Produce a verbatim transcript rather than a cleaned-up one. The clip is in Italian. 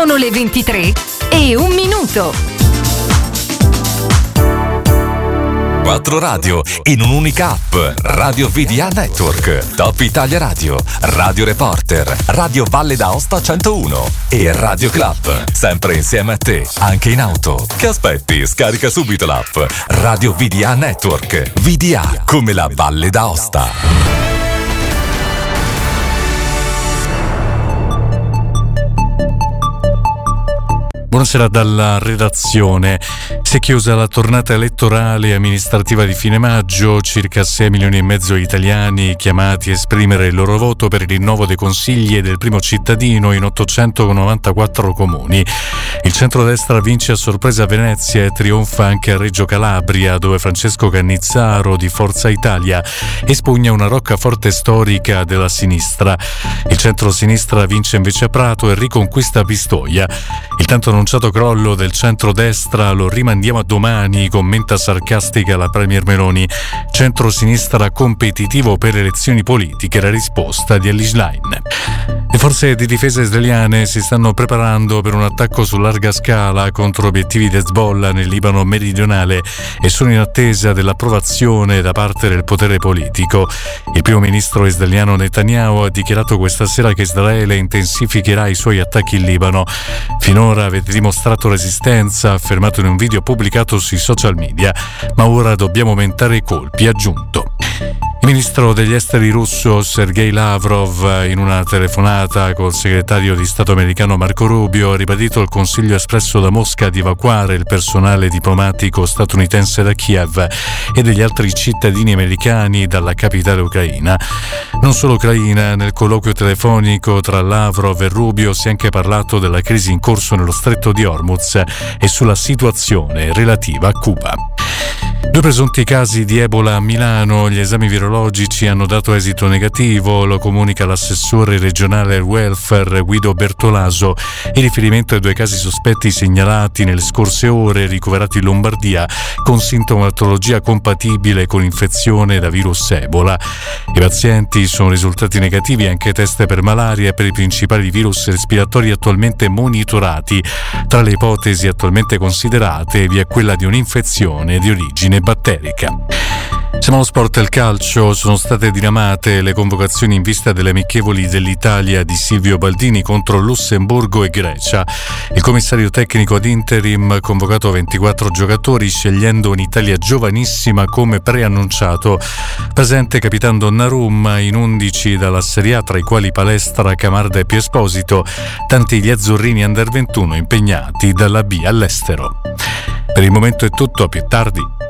Sono le ventitré e un minuto. Quattro radio in un'unica app. Radio V D A Network, Top Italia Radio, Radio Reporter, Radio Valle d'Aosta centouno e Radio Club. Sempre insieme a te, anche in auto. Che aspetti? Scarica subito l'app Radio V D A Network. V D A come la Valle d'Aosta. Buonasera dalla redazione. Si è chiusa la tornata elettorale amministrativa di fine maggio, circa sei milioni e mezzo di italiani chiamati a esprimere il loro voto per il rinnovo dei consigli del primo cittadino in ottocentonovantaquattro comuni. Il centrodestra vince a sorpresa a Venezia e trionfa anche a Reggio Calabria, dove Francesco Cannizzaro di Forza Italia espugna una roccaforte storica della sinistra. Il centro-sinistra vince invece a Prato e riconquista Pistoia. Il tanto annunciato crollo del centrodestra lo rimandiamo a domani, commenta sarcastica la Premier Meloni. Centro-sinistra competitivo per elezioni politiche, la risposta di Elly Schlein. Le forze di difesa israeliane si stanno preparando per un attacco su larga scala contro obiettivi di Hezbollah nel Libano meridionale e sono in attesa dell'approvazione da parte del potere politico. Il primo ministro israeliano Netanyahu ha dichiarato questa sera che Israele intensificherà i suoi attacchi in Libano. Finora avete dimostrato resistenza, ha affermato in un video pubblicato sui social media, ma ora dobbiamo aumentare i colpi, ha aggiunto. Il ministro degli esteri russo Sergei Lavrov, in una telefonata col segretario di Stato americano Marco Rubio, ha ribadito il consiglio espresso da Mosca di evacuare il personale diplomatico statunitense da Kiev e degli altri cittadini americani dalla capitale ucraina. Non solo ucraina, nel colloquio telefonico tra Lavrov e Rubio si è anche parlato della crisi in corso nello stretto di Hormuz e sulla situazione relativa a Cuba. Due presunti casi di Ebola a Milano, gli esami virologici hanno dato esito negativo, lo comunica l'assessore regionale al welfare Guido Bertolaso. In riferimento ai due casi sospetti segnalati nelle scorse ore, ricoverati in Lombardia, con sintomatologia compatibile con infezione da virus Ebola. I pazienti sono risultati negativi anche test per malaria e per i principali virus respiratori attualmente monitorati. Tra le ipotesi attualmente considerate vi è quella di un'infezione di origine batterica. Siamo allo sport e al calcio. Sono state diramate le convocazioni in vista delle amichevoli dell'Italia di Silvio Baldini contro Lussemburgo e Grecia. Il commissario tecnico ad interim ha convocato ventiquattro giocatori, scegliendo un'Italia giovanissima come preannunciato. Presente capitano Donnarumma in undici dalla Serie A, tra i quali Palestra, Camarda e Pio Esposito, tanti gli azzurrini under ventuno impegnati dalla B all'estero. Per il momento è tutto, a più tardi.